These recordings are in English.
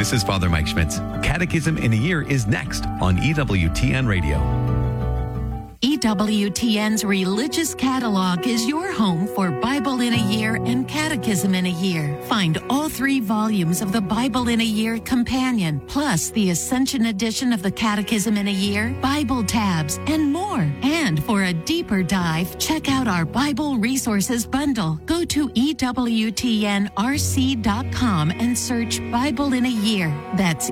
This is Father Mike Schmitz. Catechism in a Year is next on EWTN Radio. EWTN's Religious Catalog is your home for Bible in a Year and Catechism in a Year. Find all 3 volumes of the Bible in a Year Companion, plus the Ascension edition of the Catechism in a Year, Bible tabs, and more. And for a deeper dive, check out our Bible Resources Bundle. Go to EWTNRC.com and search Bible in a Year. That's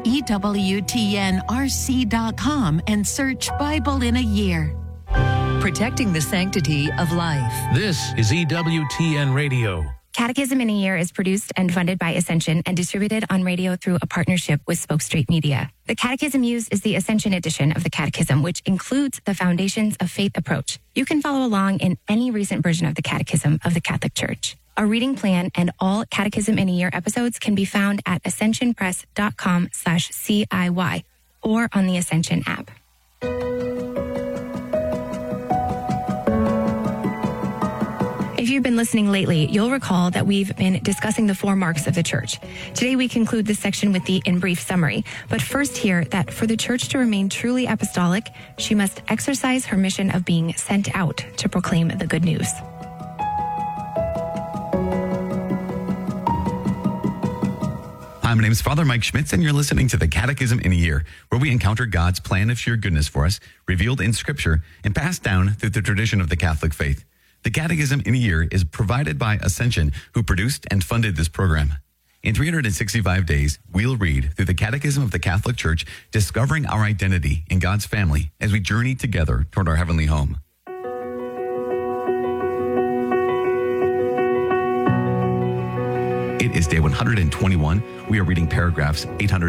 EWTNRC.com and search Bible in a Year. Protecting the sanctity of life. This is EWTN Radio. Catechism in a Year is produced and funded by Ascension and distributed on radio through a partnership with Spoke Street Media. The catechism used is the Ascension edition of the Catechism, which includes the Foundations of Faith approach. You can follow along in any recent version of the Catechism of the Catholic Church. A reading plan and all Catechism in a Year episodes can be found at ascensionpress.com/CIY or on the Ascension app. If you've been listening lately, you'll recall that we've been discussing the 4 marks of the church. Today, we conclude this section with the in brief summary. But first hear that for the church to remain truly apostolic, she must exercise her mission of being sent out to proclaim the good news. Hi, my name is Father Mike Schmitz, and you're listening to the Catechism in a Year, where we encounter God's plan of sheer goodness for us, revealed in Scripture and passed down through the tradition of the Catholic faith. The Catechism in a Year is provided by Ascension, who produced and funded this program. In 365 days, we'll read through the Catechism of the Catholic Church, discovering our identity in God's family as we journey together toward our heavenly home. It is day 121. We are reading paragraphs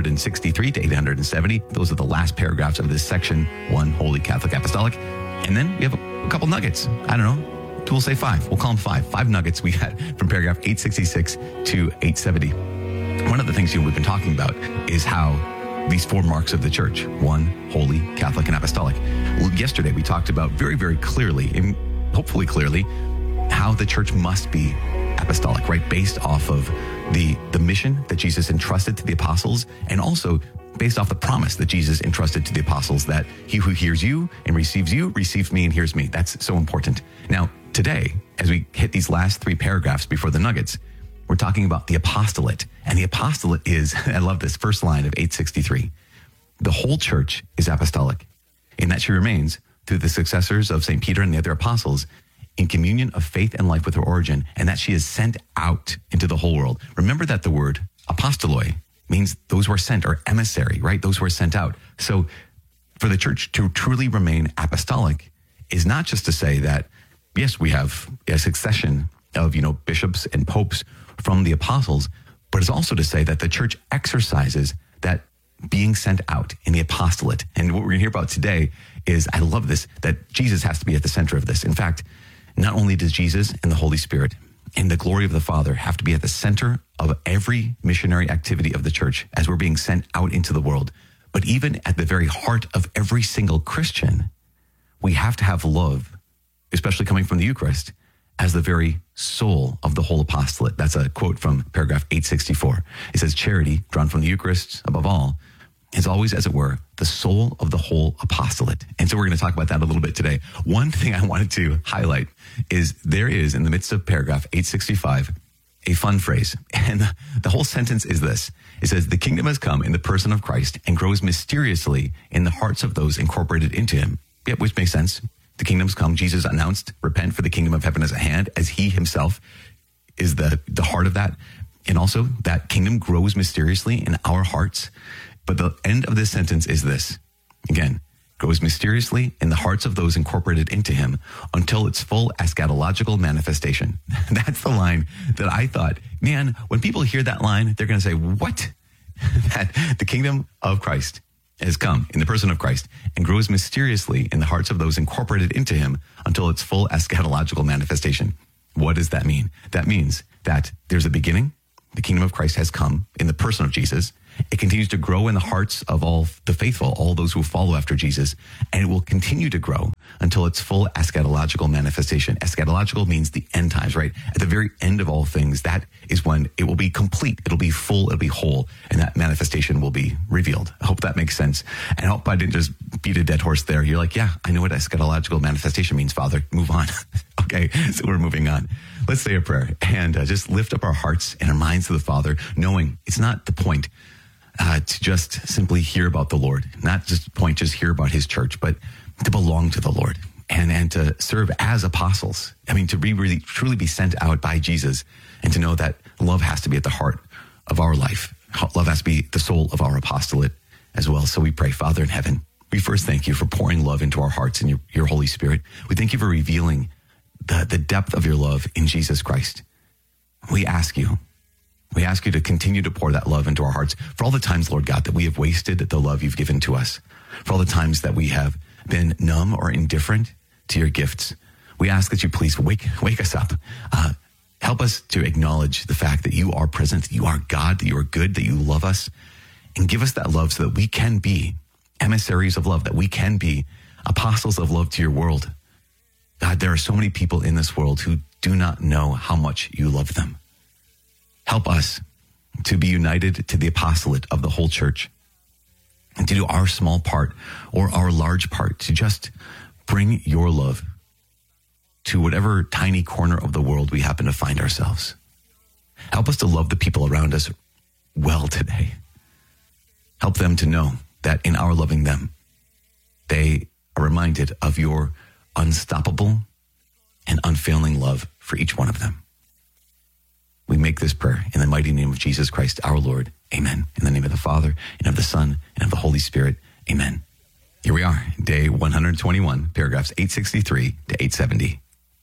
863 to 870. Those are the last paragraphs of this section, 1, Holy Catholic Apostolic. And then we have a couple nuggets. I don't know. We'll say 5. We'll call them 5. 5 nuggets we had from paragraph 866 to 870. One of the things we've been talking about is how these 4 marks of the church, 1, Holy, Catholic, and Apostolic. Yesterday, we talked about very, very clearly, and hopefully clearly, how the church must be apostolic, right? Based off of the mission that Jesus entrusted to the apostles, and also based off the promise that Jesus entrusted to the apostles that he who hears you and receives you, receives me and hears me. That's so important. Now, today, as we hit these last 3 paragraphs before the nuggets, we're talking about the apostolate. And the apostolate is, I love this first line of 863. The whole church is apostolic, in that she remains, through the successors of St. Peter and the other apostles, in communion of faith and life with her origin, and that she is sent out into the whole world. Remember that the word apostoloi means those who are sent, or emissary, right? Those who are sent out. So for the church to truly remain apostolic is not just to say that, yes, we have a succession of, bishops and popes from the apostles, but it's also to say that the church exercises that being sent out in the apostolate. And what we're going to hear about today is, I love this, that Jesus has to be at the center of this. In fact, not only does Jesus and the Holy Spirit and the glory of the Father have to be at the center of every missionary activity of the church as we're being sent out into the world, but even at the very heart of every single Christian, we have to have love, especially coming from the Eucharist, as the very soul of the whole apostolate. That's a quote from paragraph 864. It says, charity, drawn from the Eucharist above all, is always, as it were, the soul of the whole apostolate. And so we're going to talk about that a little bit today. One thing I wanted to highlight is there is, in the midst of paragraph 865, a fun phrase. And the whole sentence is this. It says, the kingdom has come in the person of Christ and grows mysteriously in the hearts of those incorporated into him. Yeah, which makes sense. The kingdom's come. Jesus announced, repent, for the kingdom of heaven is at hand, as he himself is the heart of that. And also that kingdom grows mysteriously in our hearts. But the end of this sentence is this. Again, grows mysteriously in the hearts of those incorporated into him until its full eschatological manifestation. That's the line that I thought, man, when people hear that line, they're going to say, what? That the kingdom of Christ has come in the person of Christ and grows mysteriously in the hearts of those incorporated into him until its full eschatological manifestation. What does that mean? That means that there's a beginning, The kingdom of Christ has come in the person of Jesus. It continues to grow in the hearts of all the faithful, all those who follow after Jesus, and it will continue to grow until its full eschatological manifestation. Eschatological means the end times, right? At the very end of all things, that is when it will be complete, it'll be full, it'll be whole, and that manifestation will be revealed. I hope that makes sense. And I hope I didn't just beat a dead horse there. You're like, yeah, I know what eschatological manifestation means, Father. Move on. Okay, so we're moving on. Let's say a prayer and just lift up our hearts and our minds to the Father, knowing it's not the point to just simply hear about the Lord, not just point, just hear about his church, but to belong to the Lord and to serve as apostles. I mean, to be really, truly be sent out by Jesus and to know that love has to be at the heart of our life. Love has to be the soul of our apostolate as well. So we pray, Father in heaven, we first thank you for pouring love into our hearts and your Holy Spirit. We thank you for revealing the depth of your love in Jesus Christ. We ask you to continue to pour that love into our hearts for all the times, Lord God, that we have wasted the love you've given to us, for all the times that we have been numb or indifferent to your gifts. We ask that you please wake us up. Help us to acknowledge the fact that you are present, that you are God, that you are good, that you love us, and give us that love so that we can be emissaries of love, that we can be apostles of love to your world. God, there are so many people in this world who do not know how much you love them. Help us to be united to the apostolate of the whole church and to do our small part or our large part to just bring your love to whatever tiny corner of the world we happen to find ourselves. Help us to love the people around us well today. Help them to know that in our loving them, they are reminded of your unstoppable and unfailing love for each one of them. We make this prayer in the mighty name of Jesus Christ, our Lord. Amen. In the name of the Father, and of the Son, and of the Holy Spirit. Amen. Here we are, day 121, paragraphs 863 to 870.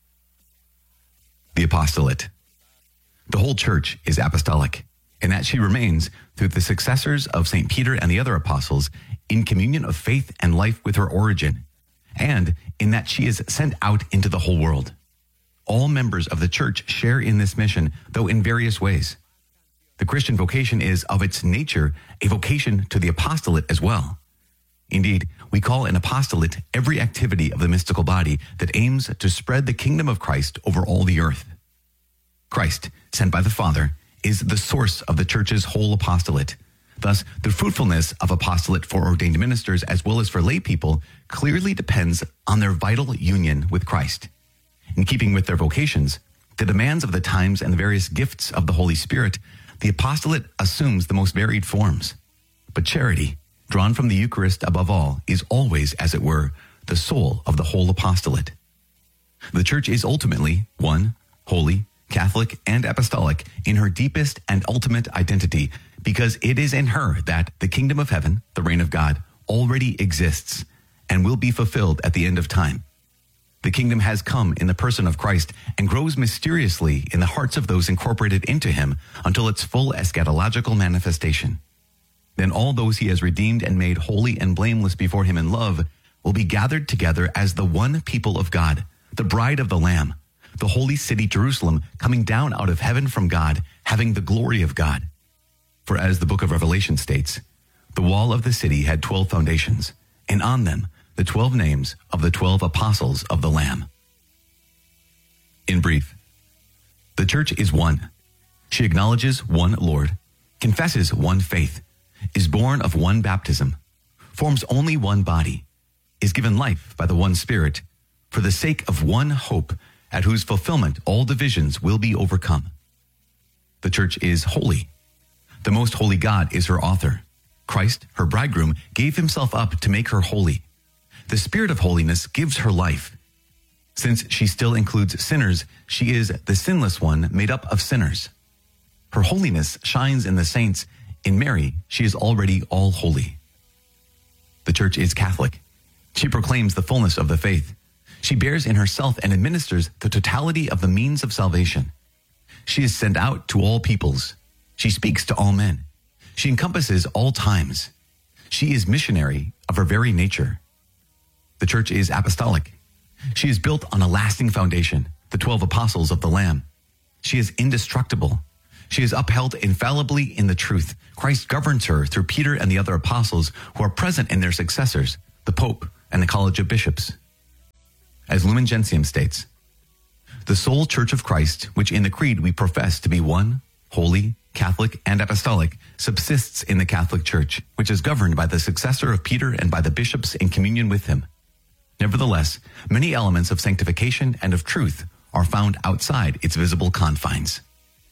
The apostolate. The whole church is apostolic, in that she remains through the successors of St. Peter and the other apostles in communion of faith and life with her origin, and in that she is sent out into the whole world. All members of the church share in this mission, though in various ways. The Christian vocation is, of its nature, a vocation to the apostolate as well. Indeed, we call an apostolate every activity of the mystical body that aims to spread the kingdom of Christ over all the earth. Christ, sent by the Father, is the source of the church's whole apostolate. Thus, the fruitfulness of apostolate for ordained ministers as well as for lay people clearly depends on their vital union with Christ. In keeping with their vocations, the demands of the times and the various gifts of the Holy Spirit, the apostolate assumes the most varied forms. But charity, drawn from the Eucharist above all, is always, as it were, the soul of the whole apostolate. The church is ultimately one, holy, Catholic, and apostolic in her deepest and ultimate identity, because it is in her that the kingdom of heaven, the reign of God, already exists and will be fulfilled at the end of time. The kingdom has come in the person of Christ and grows mysteriously in the hearts of those incorporated into him until its full eschatological manifestation. Then all those he has redeemed and made holy and blameless before him in love will be gathered together as the one people of God, the bride of the Lamb, the holy city Jerusalem, coming down out of heaven from God, having the glory of God. For as the book of Revelation states, the wall of the city had 12 foundations, and on them the 12 names of the 12 apostles of the Lamb. In brief, the church is one. She acknowledges one Lord, confesses one faith, is born of one baptism, forms only one body, is given life by the one Spirit, for the sake of one hope, at whose fulfillment all divisions will be overcome. The church is holy. The most holy God is her author. Christ, her bridegroom, gave himself up to make her holy. The Spirit of holiness gives her life. Since she still includes sinners, she is the sinless one made up of sinners. Her holiness shines in the saints. In Mary, she is already all holy. The church is Catholic. She proclaims the fullness of the faith. She bears in herself and administers the totality of the means of salvation. She is sent out to all peoples. She speaks to all men. She encompasses all times. She is missionary of her very nature. The church is apostolic. She is built on a lasting foundation, the 12 apostles of the Lamb. She is indestructible. She is upheld infallibly in the truth. Christ governs her through Peter and the other apostles who are present in their successors, the Pope and the College of Bishops. As Lumen Gentium states, the sole Church of Christ, which in the Creed we profess to be one, holy, Catholic, and apostolic, subsists in the Catholic Church, which is governed by the successor of Peter and by the bishops in communion with him. Nevertheless, many elements of sanctification and of truth are found outside its visible confines.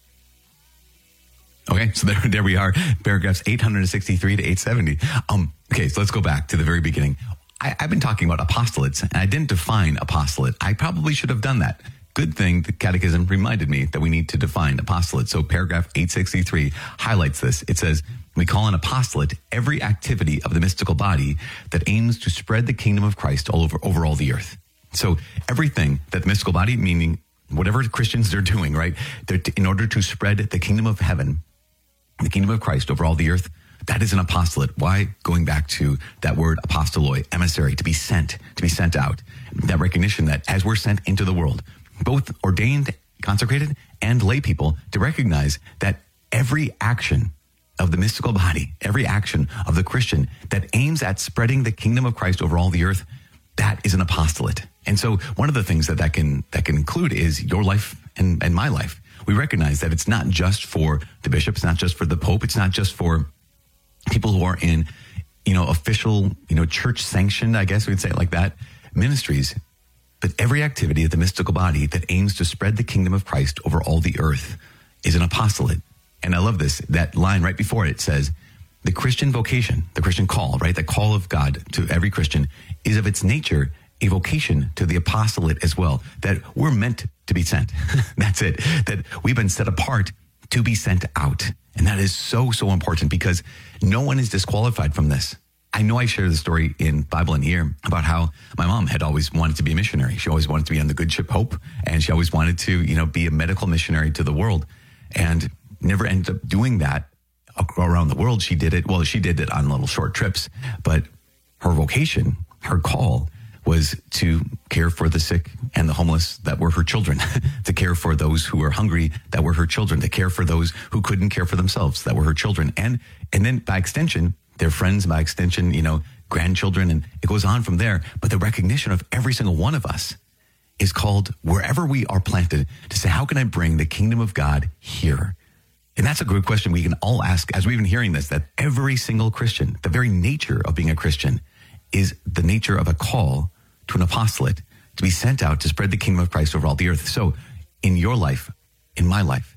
Okay, so there we are, paragraphs 863 to 870. Okay, so let's go back to the very beginning. I've been talking about apostolates, and I didn't define apostolate. I probably should have done that. Good thing the Catechism reminded me that we need to define apostolate. So paragraph 863 highlights this. It says, we call an apostolate every activity of the mystical body that aims to spread the kingdom of Christ over all the earth. So everything that the mystical body, meaning whatever Christians are doing, right, in order to spread the kingdom of heaven, the kingdom of Christ over all the earth, that is an apostolate. Why? Going back to that word apostoloi, emissary, to be sent out. That recognition that as we're sent into the world, both ordained, consecrated, and lay people, to recognize that every action of the mystical body, every action of the Christian that aims at spreading the kingdom of Christ over all the earth, that is an apostolate. And so one of the things that can include is your life and my life. We recognize that it's not just for the bishop, it's not just for the Pope, it's not just for people who are in, official, church sanctioned, I guess we'd say it like that, ministries. But every activity of the mystical body that aims to spread the kingdom of Christ over all the earth is an apostolate. And I love this, that line right before it says, the Christian vocation, the Christian call, right? The call of God to every Christian is of its nature a vocation to the apostolate as well, that we're meant to be sent. That's it, that we've been set apart to be sent out. And that is so, so important because no one is disqualified from this. I know I shared the story in Bible in a Year about how my mom had always wanted to be a missionary. She always wanted to be on the good ship Hope, and she always wanted to, be a medical missionary to the world, and never ended up doing that around the world. She did it on little short trips, but her vocation, her call, was to care for the sick and the homeless that were her children, to care for those who were hungry that were her children, to care for those who couldn't care for themselves that were her children, and then by extension, their friends, by extension, grandchildren, and it goes on from there. But the recognition of every single one of us is called, wherever we are planted, to say, how can I bring the kingdom of God here? And that's a good question we can all ask as we've been hearing this, that every single Christian, the very nature of being a Christian is the nature of a call to an apostolate, to be sent out to spread the kingdom of Christ over all the earth. So in your life, in my life,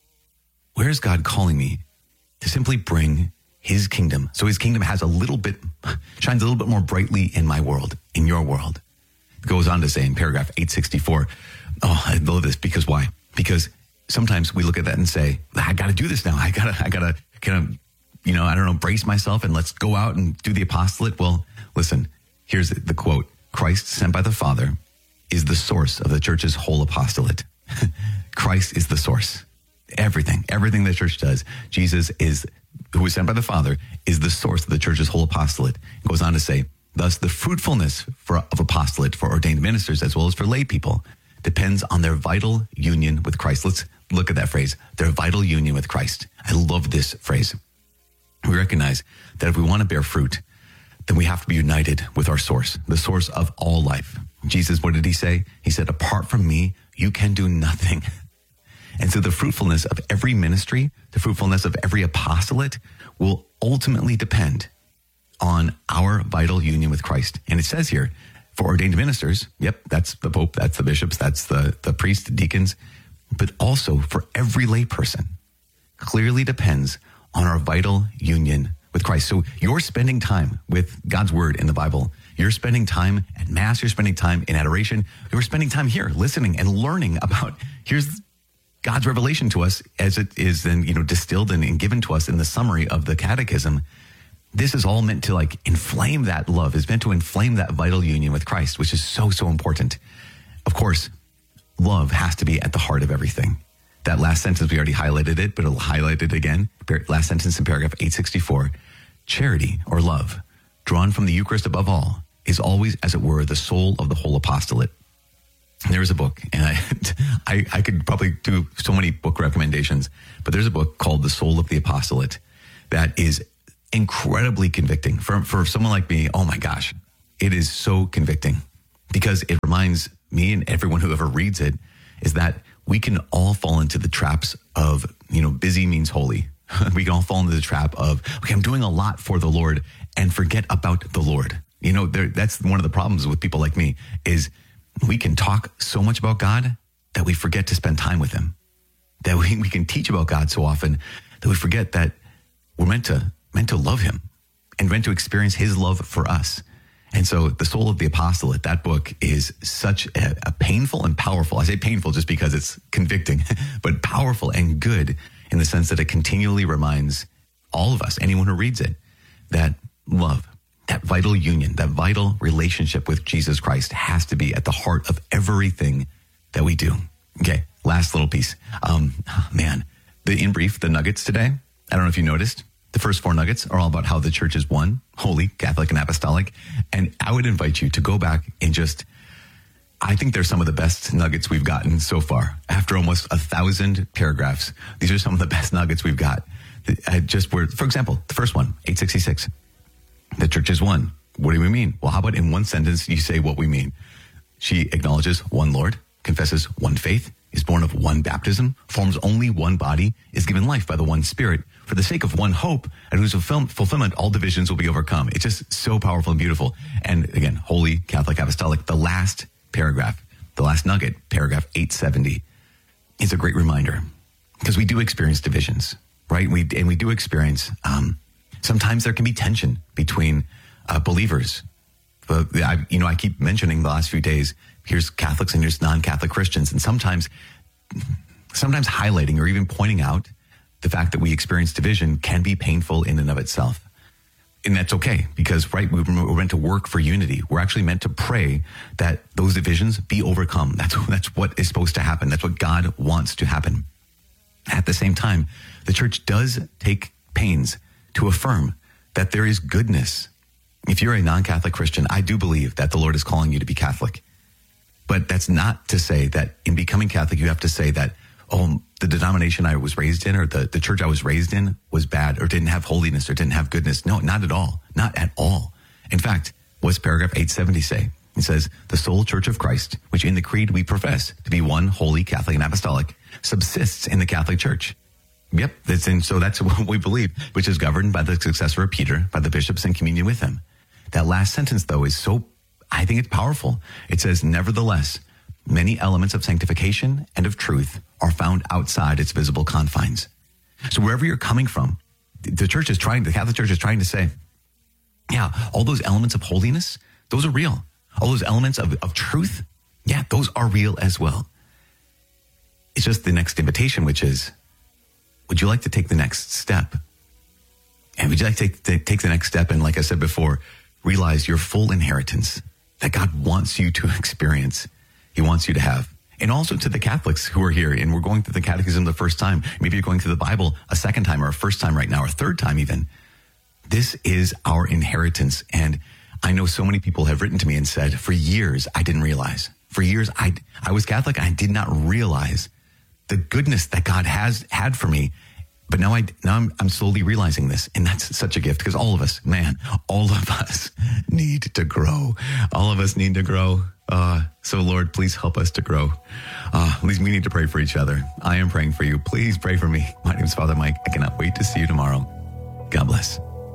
where is God calling me to simply bring his kingdom? So his kingdom shines a little bit more brightly in my world, in your world. It goes on to say in paragraph 864, I love this because why? Because sometimes we look at that and say, I got to do this now. I gotta kind of, brace myself and let's go out and do the apostolate. Well, listen, here's the quote. Christ, sent by the Father, is the source of the church's whole apostolate. Christ is the source. Everything the church does, Jesus who was sent by the Father, is the source of the church's whole apostolate. It goes on to say, thus the fruitfulness of apostolate for ordained ministers as well as for lay people depends on their vital union with Christ. Let's look at that phrase, their vital union with Christ. I love this phrase. We recognize that if we want to bear fruit, then we have to be united with our source, the source of all life. Jesus, what did he say? He said, apart from me, you can do nothing. And so the fruitfulness of every ministry, the fruitfulness of every apostolate will ultimately depend on our vital union with Christ. And it says here, for ordained ministers, yep, that's the Pope, that's the bishops, that's the priests, the deacons, but also for every lay person, clearly depends on our vital union with Christ. So you're spending time with God's word in the Bible. You're spending time at Mass. You're spending time in adoration. You're spending time here listening and learning about, here's God's revelation to us as it is then, distilled and given to us in the summary of the Catechism. This is all meant to inflame that love. It's meant to inflame that vital union with Christ, which is so, so important. Of course, love has to be at the heart of everything. That last sentence, we already highlighted it, but it'll highlight it again. Last sentence in paragraph 864. Charity or love, drawn from the Eucharist above all, is always, as it were, the soul of the whole apostolate. There's a book, and I could probably do so many book recommendations, but there's a book called The Soul of the Apostolate that is incredibly convicting. For someone like me, oh my gosh, it is so convicting because it reminds me and everyone who ever reads it is that we can all fall into the traps of, busy means holy. We can all fall into the trap of, okay, I'm doing a lot for the Lord and forget about the Lord. That's one of the problems with people like me is we can talk so much about God that we forget to spend time with him. That we can teach about God so often that we forget that we're meant to love him and meant to experience his love for us. And so The Soul of the Apostolate, that book is such a painful and powerful. I say painful just because it's convicting, but powerful and good in the sense that it continually reminds all of us, anyone who reads it, that love, that vital union, that vital relationship with Jesus Christ has to be at the heart of everything that we do. Okay, last little piece. In brief, the nuggets today, I don't know if you noticed, the first 4 nuggets are all about how the church is one, holy, Catholic, and apostolic. And I would invite you to go back and I think they're some of the best nuggets we've gotten so far. After almost 1,000 paragraphs, these are some of the best nuggets we've got. For example, the first one, 866. The church is one. What do we mean? Well, how about in one sentence, you say what we mean? She acknowledges one Lord, confesses one faith, is born of one baptism, forms only one body, is given life by the one Spirit, for the sake of one hope, and whose fulfillment all divisions will be overcome. It's just so powerful and beautiful. And again, holy, Catholic, apostolic. The last paragraph, the last nugget, paragraph 870, is a great reminder because we do experience divisions, right? We do experience, sometimes there can be tension between believers. But I keep mentioning the last few days, here's Catholics and here's non-Catholic Christians. And sometimes highlighting or even pointing out the fact that we experience division can be painful in and of itself. And that's okay because, right, we're meant to work for unity. We're actually meant to pray that those divisions be overcome. That's what is supposed to happen. That's what God wants to happen. At the same time, the church does take pains to affirm that there is goodness. If you're a non-Catholic Christian, I do believe that the Lord is calling you to be Catholic. But that's not to say that in becoming Catholic, you have to say that, the denomination I was raised in or the church I was raised in was bad or didn't have holiness or didn't have goodness. No, not at all. Not at all. In fact, what's paragraph 870 say? It says, the sole church of Christ, which in the creed we profess to be one, holy, Catholic, and apostolic, subsists in the Catholic Church. Yep, so that's what we believe, which is governed by the successor of Peter, by the bishops in communion with him. That last sentence, though, I think it's powerful. It says, nevertheless, many elements of sanctification and of truth are found outside its visible confines. So wherever you're coming from, the Catholic Church is trying to say, yeah, all those elements of holiness, those are real. All those elements of truth, yeah, those are real as well. It's just the next invitation, which is, would you like to take the next step? And would you like to take the next step and, like I said before, realize your full inheritance that God wants you to experience, he wants you to have. And also to the Catholics who are here, and we're going through the catechism the first time. Maybe you're going through the Bible a second time or a first time right now, or a third time even. This is our inheritance. And I know so many people have written to me and said, for years, I didn't realize. For years, I was Catholic, and I did not realize the goodness that God has had for me. But now I'm slowly realizing this. And that's such a gift because all of us need to grow. All of us need to grow. So Lord, please help us to grow. At least we need to pray for each other. I am praying for you. Please pray for me. My name is Father Mike. I cannot wait to see you tomorrow. God bless.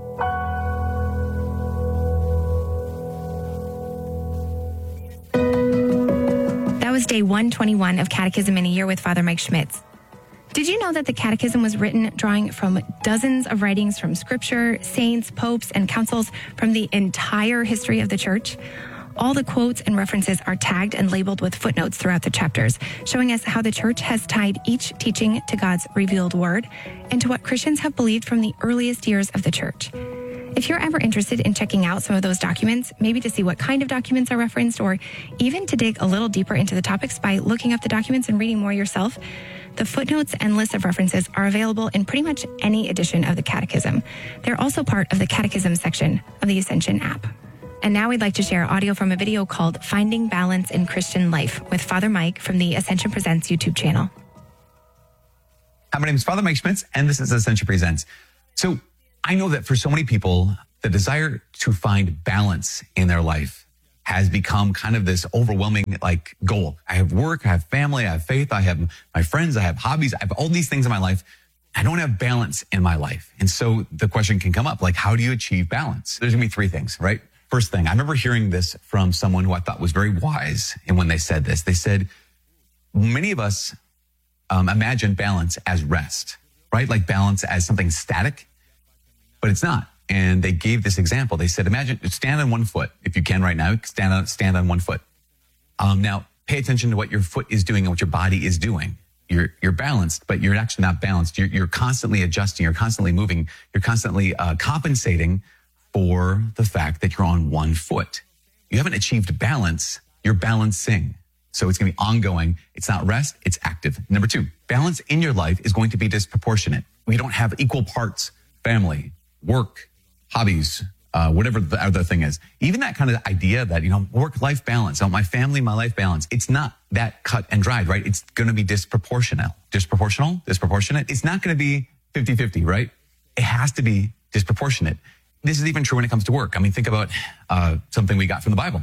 That was day 121 of Catechism in a Year with Father Mike Schmitz. Did you know that the Catechism was written drawing from dozens of writings from Scripture, saints, popes, and councils from the entire history of the Church? All the quotes and references are tagged and labeled with footnotes throughout the chapters, showing us how the Church has tied each teaching to God's revealed word and to what Christians have believed from the earliest years of the Church. If you're ever interested in checking out some of those documents, maybe to see what kind of documents are referenced, or even to dig a little deeper into the topics by looking up the documents and reading more yourself, the footnotes and list of references are available in pretty much any edition of the Catechism. They're also part of the Catechism section of the Ascension app. And now we'd like to share audio from a video called Finding Balance in Christian Life with Father Mike from the Ascension Presents YouTube channel. Hi, my name is Father Mike Schmitz, and this is Ascension Presents. So I know that for so many people, the desire to find balance in their life has become kind of this overwhelming goal. I have work, I have family, I have faith, I have my friends, I have hobbies, I have all these things in my life. I don't have balance in my life. And so the question can come up, how do you achieve balance? There's gonna be three things, right? First thing, I remember hearing this from someone who I thought was very wise. And when they said this, they said, many of us imagine balance as rest, right? Like balance as something static, but it's not. And they gave this example. They said, imagine, stand on one foot. If you can right now, stand on one foot. Now pay attention to what your foot is doing and what your body is doing. You're balanced, but you're actually not balanced. You're constantly adjusting. You're constantly moving. You're constantly compensating for the fact that you're on one foot. You haven't achieved balance. You're balancing. So it's going to be ongoing. It's not rest. It's active. Number two, balance in your life is going to be disproportionate. We don't have equal parts, family, work, hobbies, whatever the other thing is. Even that kind of idea that, work-life balance, my family, my life balance, it's not that cut and dried, right? It's going to be disproportionate. Disproportional? Disproportionate? It's not going to be 50-50, right? It has to be disproportionate. This is even true when it comes to work. Think about something we got from the Bible.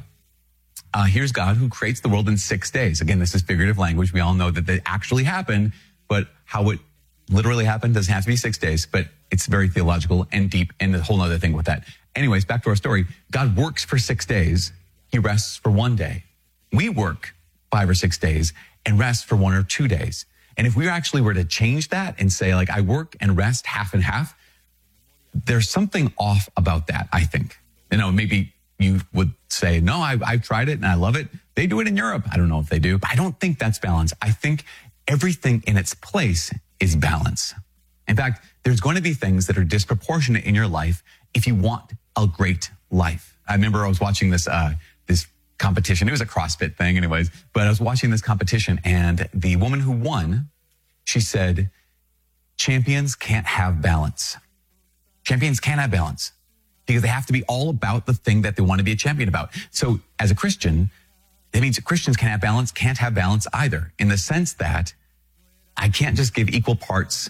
Here's God who creates the world in 6 days. Again, this is figurative language. We all know that they actually happened, but how it literally happened doesn't have to be 6 days, but it's very theological and deep and a whole other thing with that. Anyways, back to our story. God works for 6 days. He rests for 1 day. We work 5 or 6 days and rest for 1 or 2 days. And if we actually were to change that and say, I work and rest half and half, there's something off about that, I think. Maybe you would say, no, I've tried it and I love it. They do it in Europe. I don't know if they do, but I don't think that's balance. I think everything in its place is balance. In fact, there's going to be things that are disproportionate in your life if you want a great life. I remember I was watching this competition. It was a CrossFit thing anyways, but I was watching this competition and the woman who won, she said, champions can't have balance. Champions can't have balance because they have to be all about the thing that they want to be a champion about. So as a Christian, that means Christians can't have balance either, in the sense that I can't just give equal parts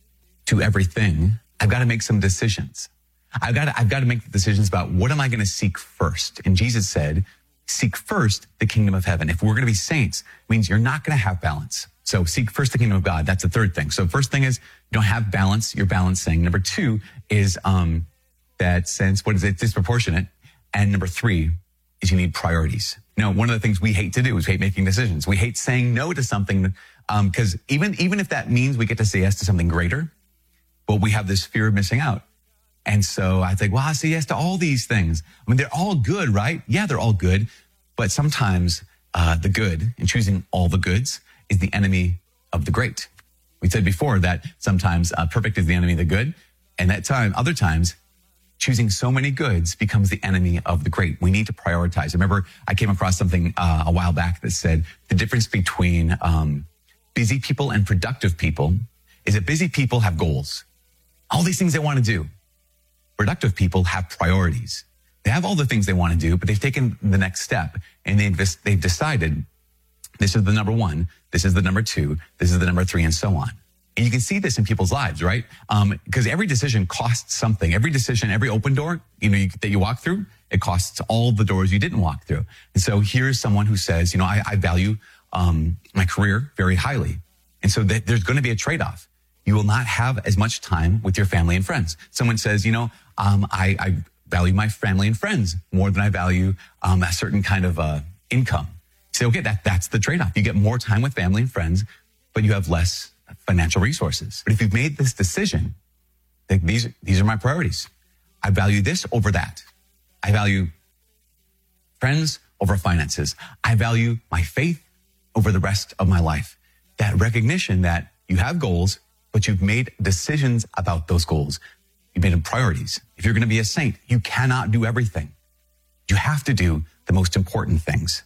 to everything. I've got to make some decisions. I've got to make decisions about what am I going to seek first. And Jesus said, seek first the kingdom of heaven. If we're going to be saints, it means you're not going to have balance. So seek first the kingdom of God. That's the third thing. So first thing is you don't have balance. You're balancing. Number two is that sense, what is it? Disproportionate. And number three is you need priorities. One of the things we hate to do is hate making decisions. We hate saying no to something because even if that means we get to say yes to something greater, but we have this fear of missing out. And so I think, I say yes to all these things. They're all good, right? Yeah, they're all good. But sometimes the good and choosing all the goods is the enemy of the great. We said before that sometimes perfect is the enemy of the good. And other times, choosing so many goods becomes the enemy of the great. We need to prioritize. I remember I came across something a while back that said the difference between busy people and productive people is that busy people have goals. All these things they want to do. Productive people have priorities. They have all the things they want to do, but they've taken the next step and they've decided this is the number one, this is the number two, this is the number three, and so on. And you can see this in people's lives, right? Because every decision costs something. Every decision, every open door, that you walk through, it costs all the doors you didn't walk through. And so here's someone who says, I value my career very highly. And so there's going to be a trade-off. You will not have as much time with your family and friends. Someone says, I value my family and friends more than I value a certain kind of income. You say, okay, that's the trade-off. You get more time with family and friends, but you have less financial resources. But if you've made this decision, these are my priorities. I value this over that. I value friends over finances. I value my faith over the rest of my life. That recognition that you have goals, but you've made decisions about those goals. You've made them priorities. If you're going to be a saint, you cannot do everything. You have to do the most important things.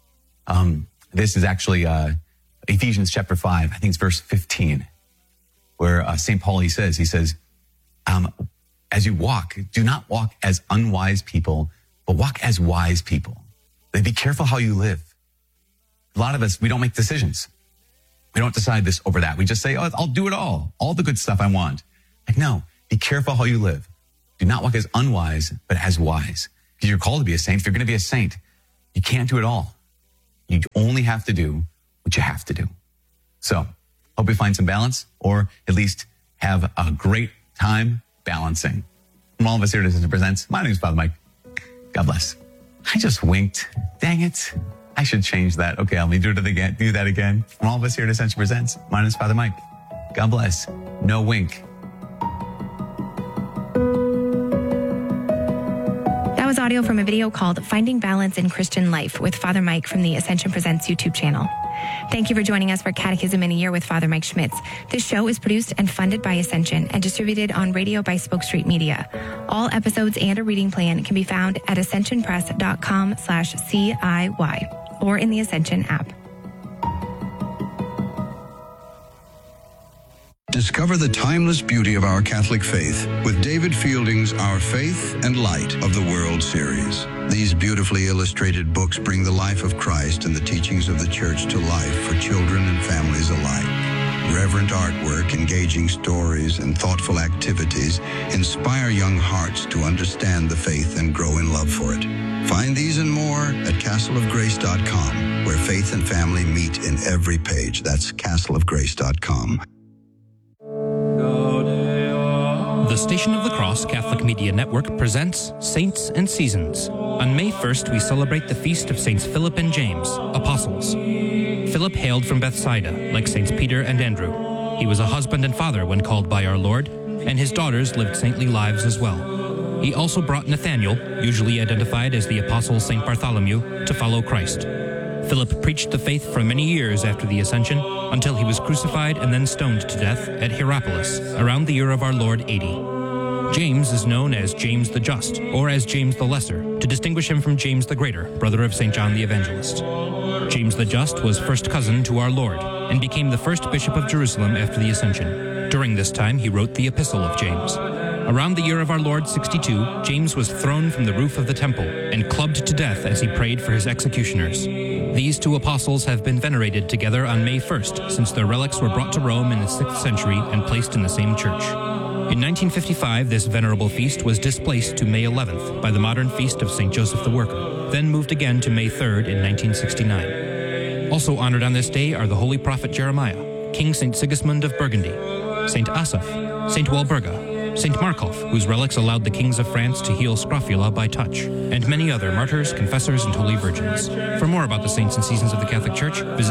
This is actually Ephesians chapter 5, I think it's verse 15, where St. Paul, he says, as you walk, do not walk as unwise people, but walk as wise people. Like, be careful how you live. A lot of us, we don't make decisions. We don't decide this over that. We just say, oh, I'll do it all the good stuff I want. Like, no, be careful how you live. Do not walk as unwise, but as wise. Because you're called to be a saint. If you're going to be a saint, you can't do it all. You only have to do what you have to do. So, hope you find some balance, or at least have a great time balancing. From all of us here at Ascension Presents, my name is Father Mike. God bless. I just winked. Dang it. I should change that. Okay, let me do that again. From all of us here at Ascension Presents, my name is Father Mike. God bless. No wink. That was audio from a video called Finding Balance in Christian Life with Father Mike from the Ascension Presents YouTube channel. Thank you for joining us for Catechism in a Year with Father Mike Schmitz. This show is produced and funded by Ascension and distributed on radio by Spoke Street Media. All episodes and a reading plan can be found at ascensionpress.com/CIY or in the Ascension app. Discover the timeless beauty of our Catholic faith with David Fielding's Our Faith and Light of the World series. These beautifully illustrated books bring the life of Christ and the teachings of the Church to life for children and families alike. Reverent artwork, engaging stories, and thoughtful activities inspire young hearts to understand the faith and grow in love for it. Find these and more at castleofgrace.com, where faith and family meet in every page. That's castleofgrace.com. The Station of the Cross Catholic Media Network presents Saints and Seasons. On May 1st, we celebrate the feast of Saints Philip and James, Apostles. Philip hailed from Bethsaida, like Saints Peter and Andrew. He was a husband and father when called by our Lord, and his daughters lived saintly lives as well. He also brought Nathanael, usually identified as the Apostle Saint Bartholomew, to follow Christ. Philip preached the faith for many years after the Ascension, until he was crucified and then stoned to death at Hierapolis, around the year of our Lord 80. James is known as James the Just, or as James the Lesser, to distinguish him from James the Greater, brother of St. John the Evangelist. James the Just was first cousin to our Lord, and became the first bishop of Jerusalem after the Ascension. During this time, he wrote the Epistle of James. Around the year of our Lord 62, James was thrown from the roof of the temple and clubbed to death as he prayed for his executioners. These two apostles have been venerated together on May 1st, since their relics were brought to Rome in the 6th century and placed in the same church. In 1955, this venerable feast was displaced to May 11th by the modern feast of St. Joseph the Worker, then moved again to May 3rd in 1969. Also honored on this day are the Holy Prophet Jeremiah, King St. Sigismund of Burgundy, St. Asaph, St. Walburga, St. Markov, whose relics allowed the kings of France to heal scrofula by touch, and many other martyrs, confessors, and holy virgins. For more about the saints and seasons of the Catholic Church, visit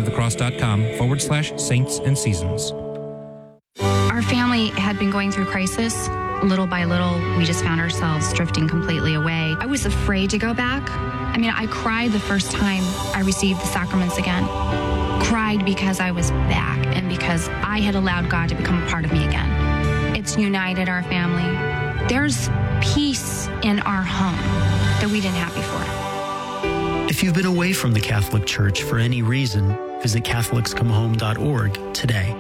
thestationofthecross.com/saints and seasons. Our family had been going through crisis. Little by little, we just found ourselves drifting completely away. I was afraid to go back. I cried the first time I received the sacraments again. Cried because I was back and because I had allowed God to become a part of me again. It's united our family. There's peace in our home that we didn't have before. If you've been away from the Catholic Church for any reason, visit CatholicsComeHome.org today.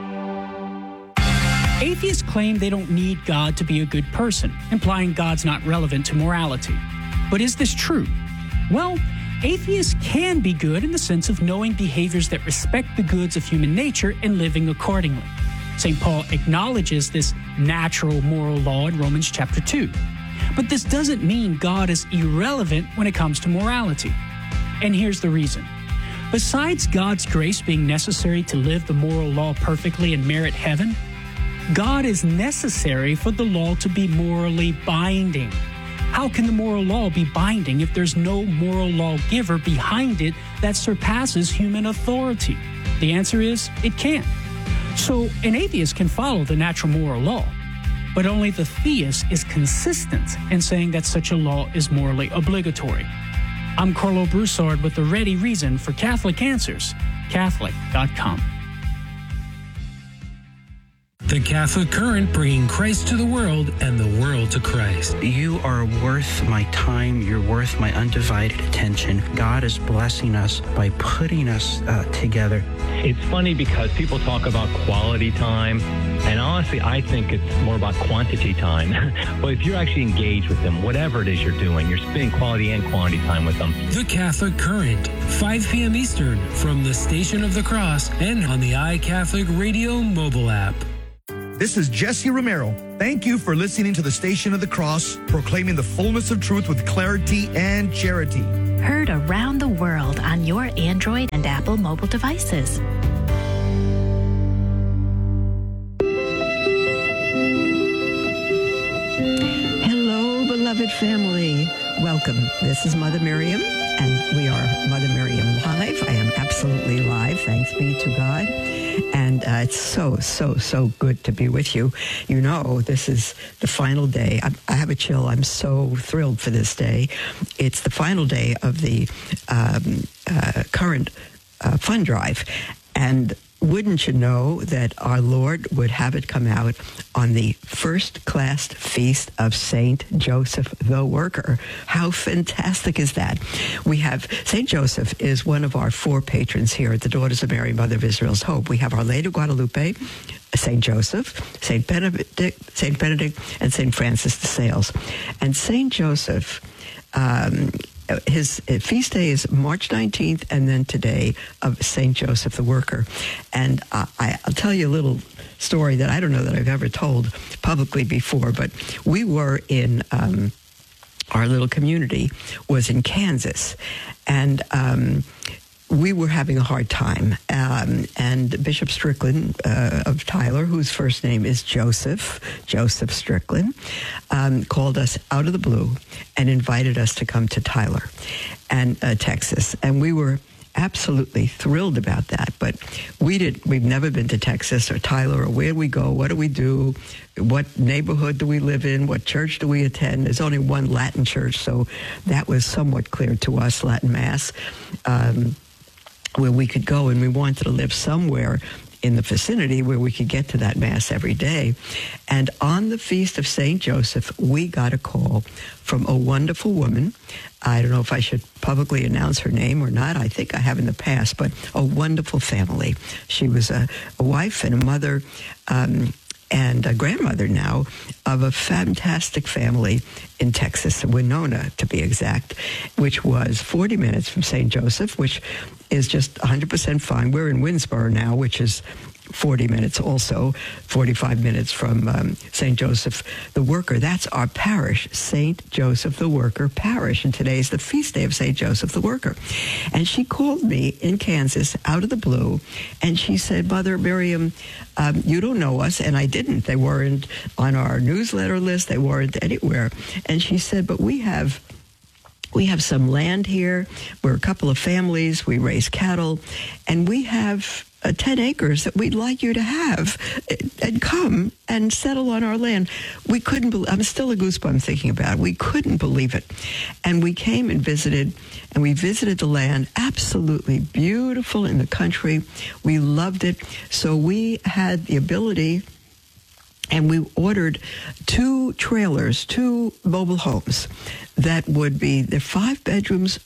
Atheists claim they don't need God to be a good person, implying God's not relevant to morality. But is this true? Well, atheists can be good in the sense of knowing behaviors that respect the goods of human nature and living accordingly. St. Paul acknowledges this natural moral law in Romans chapter 2. But this doesn't mean God is irrelevant when it comes to morality. And here's the reason. Besides God's grace being necessary to live the moral law perfectly and merit heaven, God is necessary for the law to be morally binding. How can the moral law be binding if there's no moral lawgiver behind it that surpasses human authority? The answer is, it can't. So an atheist can follow the natural moral law, but only the theist is consistent in saying that such a law is morally obligatory. I'm Carlo Broussard with the ready reason for Catholic Answers, Catholic.com. The Catholic Current, bringing Christ to the world and the world to Christ. You are worth my time. You're worth my undivided attention. God is blessing us by putting us together. It's funny because people talk about quality time, and honestly, I think it's more about quantity time. But if you're actually engaged with them, whatever it is you're doing, you're spending quality and quantity time with them. The Catholic Current, 5 p.m. Eastern, from the Station of the Cross and on the iCatholic Radio mobile app. This is Jesse Romero. Thank you for listening to the Station of the Cross, proclaiming the fullness of truth with clarity and charity. Heard around the world on your Android and Apple mobile devices. Hello, beloved family. Welcome. This is Mother Miriam, and we are Mother Miriam Live. I am absolutely live. Thanks be to God. And it's so good to be with you. You know, this is the final day. I have a chill. I'm so thrilled for this day. It's the final day of the current fund drive. And wouldn't you know that our Lord would have it come out on the first-class feast of Saint Joseph the Worker? How fantastic is that? We have Saint Joseph is one of our 4 patrons here at the Daughters of Mary, Mother of Israel's Hope. We have Our Lady of Guadalupe, Saint Joseph, Saint Benedict, and Saint Francis de Sales. And Saint Joseph, his feast day is March 19th, and then today of St. Joseph the Worker. And I'll tell you a little story that I don't know that I've ever told publicly before, but we were in, our little community was in Kansas, and we were having a hard time. And Bishop Strickland of Tyler, whose first name is Joseph Strickland, called us out of the blue and invited us to come to Tyler and Texas. And we were absolutely thrilled about that. But we've never been to Texas or Tyler, or where do we go? What do we do? What neighborhood do we live in? What church do we attend? There's only one Latin church, so that was somewhat clear to us, Latin Mass, where we could go, and we wanted to live somewhere in the vicinity where we could get to that Mass every day. And on the Feast of St. Joseph, we got a call from a wonderful woman. I don't know if I should publicly announce her name or not. I think I have in the past, but a wonderful family. She was a wife and a mother, and a grandmother now of a fantastic family in Texas, Winona to be exact, which was 40 minutes from St. Joseph, which is just 100% fine. We're in Winsboro now, which is 40 minutes also, 45 minutes from St. Joseph the Worker. That's our parish, St. Joseph the Worker Parish. And today is the feast day of St. Joseph the Worker. And she called me in Kansas out of the blue, and she said, Mother Miriam, you don't know us. And I didn't. They weren't on our newsletter list. They weren't anywhere. And she said, but we have some land here. We're a couple of families. We raise cattle, and we have 10 acres that we'd like you to have and come and settle on our land. We couldn't believe, I'm still a goosebump thinking about it. We couldn't believe it. And we came and visited, and we visited the land, absolutely beautiful in the country. We loved it. So we had the ability, and we ordered 2 trailers, 2 mobile homes that would be, they're 5 bedrooms,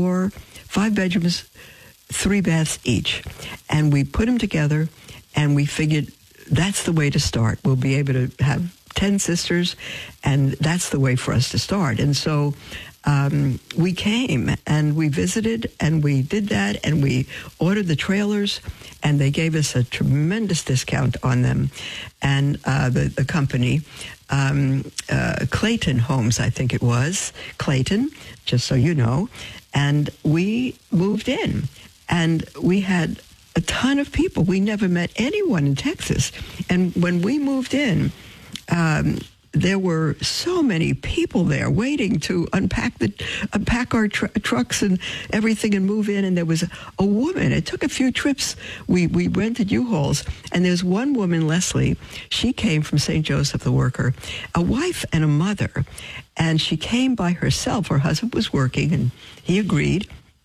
3 baths each. And we put them together, and we figured that's the way to start. We'll be able to have 10 sisters, and that's the way for us to start. And so we came, and we visited, and we did that, and we ordered the trailers, and they gave us a tremendous discount on them. And the company, Clayton Homes, I think it was, Clayton, just so you know, and we moved in. And we had a ton of people. We never met anyone in Texas. And when we moved in, there were so many people there waiting to unpack our trucks and everything and move in. And there was a woman. It took a few trips. We rented U-Hauls. And there's one woman, Leslie. She came from St. Joseph the Worker, a wife and a mother. And she came by herself. Her husband was working, and he agreed.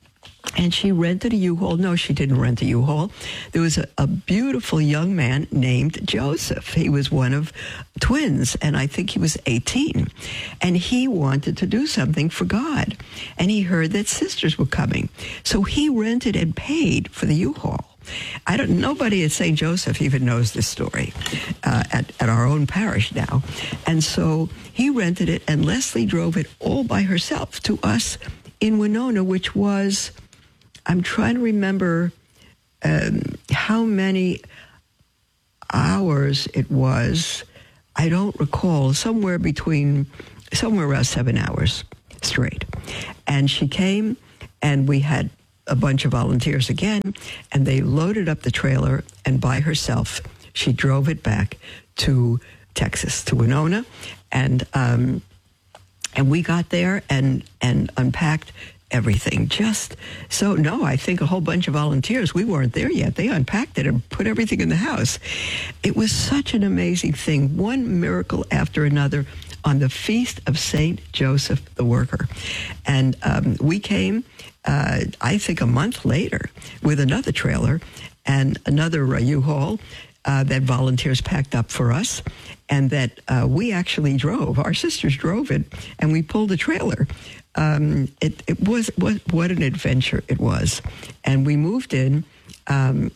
And she rented a U-Haul. No, she didn't rent a U-Haul. There was a beautiful young man named Joseph. He was one of twins, and I think he was 18. And he wanted to do something for God. And he heard that sisters were coming. So he rented and paid for the U-Haul. Nobody at St. Joseph even knows this story at our own parish now. And so he rented it, and Leslie drove it all by herself to us in Winona, which was, I'm trying to remember how many hours it was. I don't recall, somewhere around 7 hours straight. And she came, and we had a bunch of volunteers again, and they loaded up the trailer, and by herself, she drove it back to Texas, to Winona, and we got there and unpacked everything. I think a whole bunch of volunteers, we weren't there yet. They unpacked it and put everything in the house. It was such an amazing thing, one miracle after another on the feast of St. Joseph the Worker. And we came, I think a month later, with another trailer and another U-Haul that volunteers packed up for us, and that we actually drove. Our sisters drove it, and we pulled the trailer. It was what an adventure it was. And we moved in, and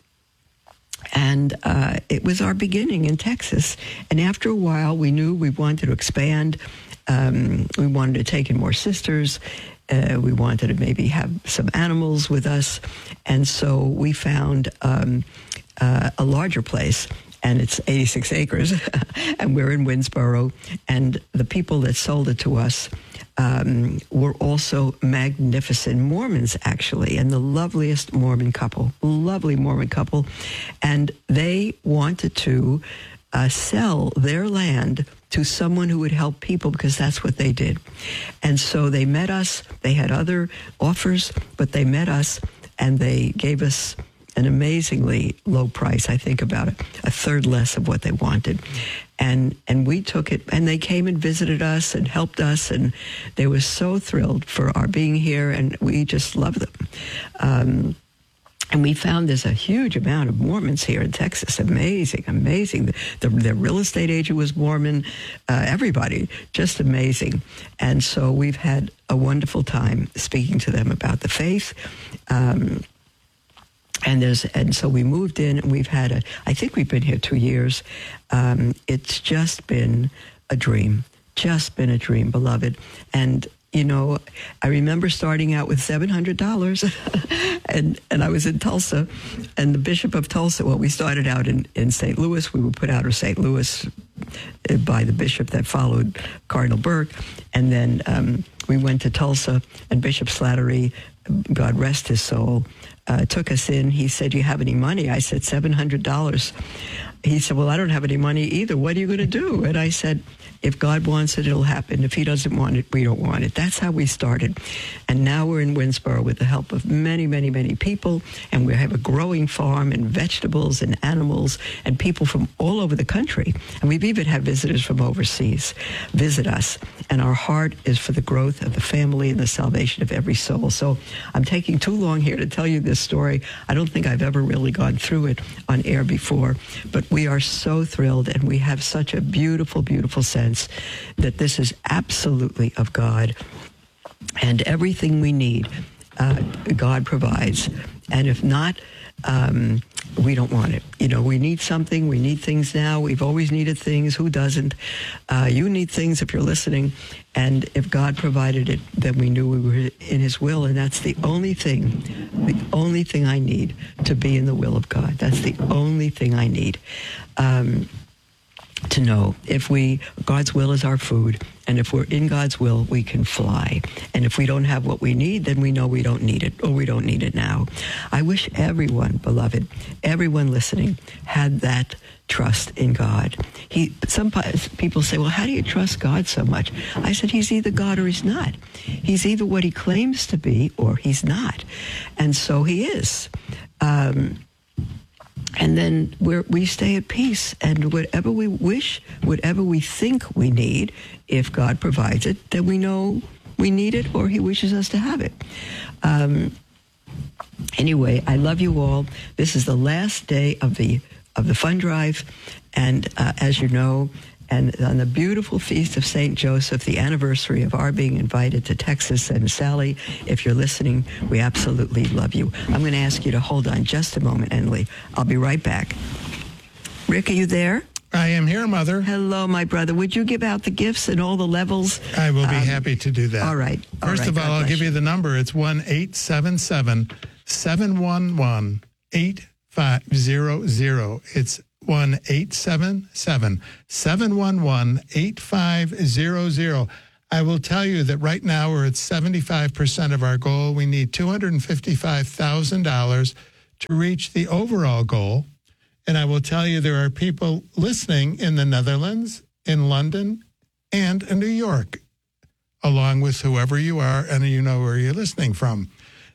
it was our beginning in Texas. And after a while, we knew we wanted to expand. We wanted to take in more sisters. We wanted to maybe have some animals with us. And so we found a larger place, and it's 86 acres, and we're in Winsboro. And the people that sold it to us were also magnificent Mormons, actually, and the lovely Mormon couple. And they wanted to sell their land to someone who would help people, because that's what they did. And so they met us. They had other offers, but they met us, and they gave us an amazingly low price, I think about a third less of what they wanted. And we took it, and they came and visited us and helped us, and they were so thrilled for our being here, and we just loved them. And we found there's a huge amount of Mormons here in Texas. Amazing. The real estate agent was Mormon. Everybody, just amazing. And so we've had a wonderful time speaking to them about the faith. And so we moved in, and we've had I think we've been here 2 years. It's just been a dream, beloved. And, I remember starting out with $700 and I was in Tulsa, and the Bishop of Tulsa, we started out in St. Louis. We were put out of St. Louis by the bishop that followed Cardinal Burke. And then we went to Tulsa, and Bishop Slattery, God rest his soul, took us in. He said, "Do you have any money?" I said, $700. He said, "Well, I don't have any money either. What are you going to do?" And I said, "If God wants it, it'll happen. If he doesn't want it, we don't want it." That's how we started. And now we're in Winsboro with the help of many, many, many people. And we have a growing farm and vegetables and animals and people from all over the country. And we've even had visitors from overseas visit us. And our heart is for the growth of the family and the salvation of every soul. So I'm taking too long here to tell you this story. I don't think I've ever really gone through it on air before. But we are so thrilled, and we have such a beautiful, beautiful sense that this is absolutely of God, and everything we need, God provides. And if not, we don't want it. We need something. We need things now. We've always needed things. Who doesn't? You need things if you're listening. And if God provided it, then we knew we were in his will. And that's the only thing I need to be in the will of God. That's the only thing I need. To know if God's will is our food, and if we're in God's will, we can fly. And if we don't have what we need, then we know we don't need it, or we don't need it now. I wish everyone, beloved, everyone listening, had that trust in God. Some people say, "Well, how do you trust God so much?" I said, he's either God or he's not. He's either what he claims to be, or he's not. And so he is. And then we stay at peace, and whatever we wish, whatever we think we need, if God provides it, then we know we need it, or he wishes us to have it. Anyway, I love you all. This is the last day of the fund drive, and as you know, and on the beautiful feast of St. Joseph, the anniversary of our being invited to Texas. And Sally, if you're listening, we absolutely love you. I'm going to ask you to hold on just a moment, Emily. I'll be right back. Rick, are you there? I am here, Mother. Hello, my brother. Would you give out the gifts and all the levels? I will be happy to do that. All right. First of all, I'll give you the number. It's 1-877-711-8500. It's 1-877-711-8500. I will tell you that right now we're at 75% of our goal. We need $255,000 to reach the overall goal. And I will tell you there are people listening in the Netherlands, in London, and in New York, along with whoever you are, and you know where you're listening from.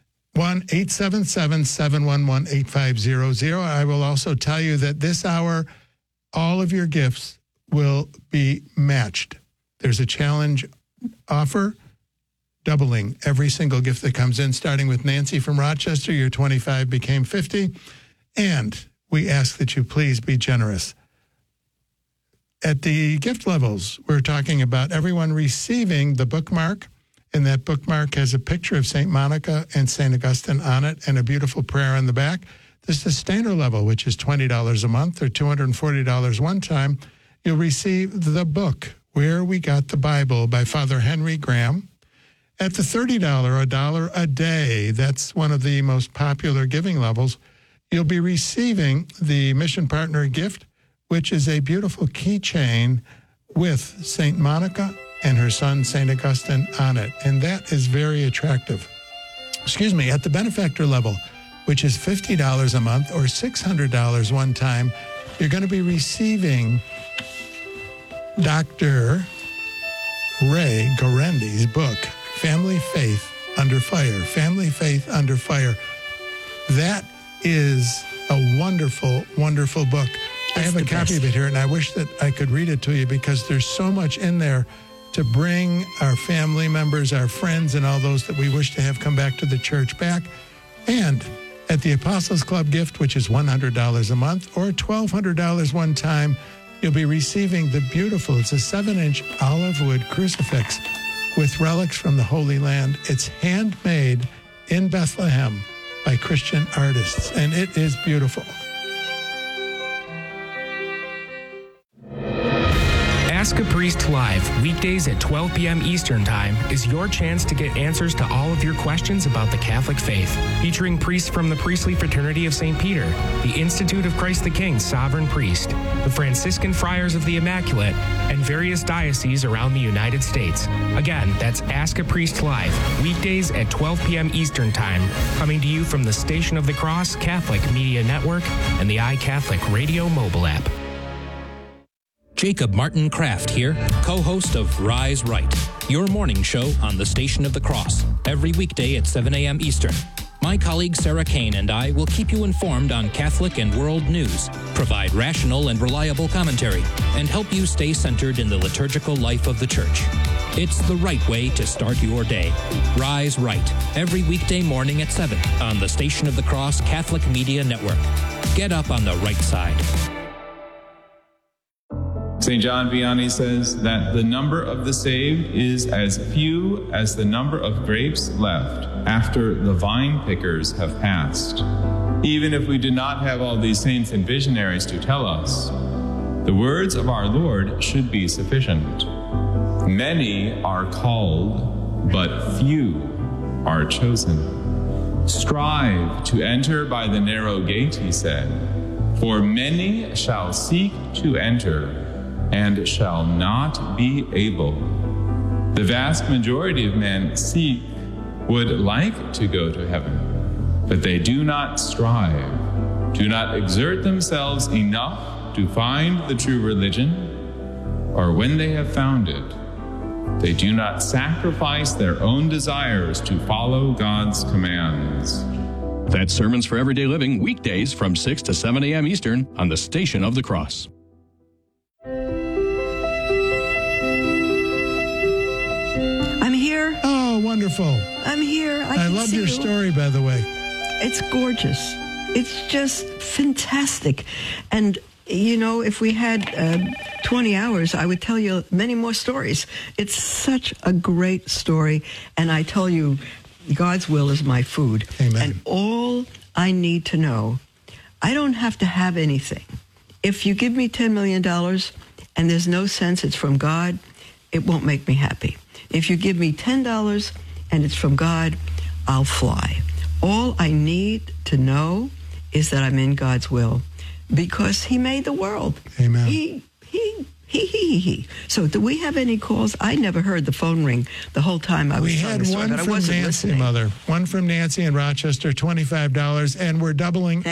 1-877-711-8500. I will also tell you that this hour, all of your gifts will be matched. There's a challenge offer, doubling every single gift that comes in, starting with Nancy from Rochester. Your 25 became 50. And we ask that you please be generous. At the gift levels, we're talking about everyone receiving the bookmark, and that bookmark has a picture of St. Monica and St. Augustine on it and a beautiful prayer on the back. The sustainer level, which is $20 a month or $240 one time, you'll receive the book, Where We Got the Bible by Father Henry Graham. At the $30, $1 a day, that's one of the most popular giving levels, you'll be receiving the Mission Partner gift, which is a beautiful keychain with St. Monica and her son, St. Augustine, on it. And that is very attractive. At the benefactor level, which is $50 a month or $600 one time, you're going to be receiving Dr. Ray Gorendi's book, Family Faith Under Fire. Family Faith Under Fire. That is a wonderful, wonderful book. I have a copy of it here, and I wish that I could read it to you because there's so much in there to bring our family members, our friends, and all those that we wish to have come back to the church back. And at the Apostles Club gift, which is $100 a month or $1,200 one time, you'll be receiving the beautiful, it's a 7-inch olive wood crucifix with relics from the Holy Land. It's handmade in Bethlehem by Christian artists, and it is beautiful. Ask a Priest Live, weekdays at 12 p.m. Eastern Time, is your chance to get answers to all of your questions about the Catholic faith. Featuring priests from the Priestly Fraternity of St. Peter, the Institute of Christ the King Sovereign Priest, the Franciscan Friars of the Immaculate, and various dioceses around the United States. Again, that's Ask a Priest Live, weekdays at 12 p.m. Eastern Time, coming to you from the Station of the Cross Catholic Media Network and the iCatholic Radio mobile app. Jacob Martin Kraft here, co-host of Rise Right, your morning show on the Station of the Cross, every weekday at 7 a.m. Eastern. My colleague Sarah Kane and I will keep you informed on Catholic and world news, provide rational and reliable commentary, and help you stay centered in the liturgical life of the Church. It's the right way to start your day. Rise Right, every weekday morning at 7 on the Station of the Cross Catholic Media Network. Get up on the right side. St. John Vianney says that the number of the saved is as few as the number of grapes left after the vine pickers have passed. Even if we do not have all these saints and visionaries to tell us, the words of our Lord should be sufficient. Many are called, but few are chosen. Strive to enter by the narrow gate, he said, for many shall seek to enter and shall not be able. The vast majority of men would like to go to heaven, but they do not strive, do not exert themselves enough to find the true religion, or when they have found it, they do not sacrifice their own desires to follow God's commands. That's Sermons for Everyday Living, weekdays from 6 to 7 a.m. Eastern on the Station of the Cross. I'm here. Oh, wonderful. I'm here. I loved your story, by the way. It's gorgeous. It's just fantastic. And, you know, if we had 20 hours, I would tell you many more stories. It's such a great story. And I tell you, God's will is my food. Amen. And all I need to know, I don't have to have anything. If you give me $10 million and there's no sense it's from God, it won't make me happy. If you give me $10 and it's from God, I'll fly. All I need to know is that I'm in God's will because he made the world. Amen. He. So do we have any calls? I never heard the phone ring the whole time I was trying to start, but I wasn't listening. Mother. One from Nancy in Rochester, $25, and we're doubling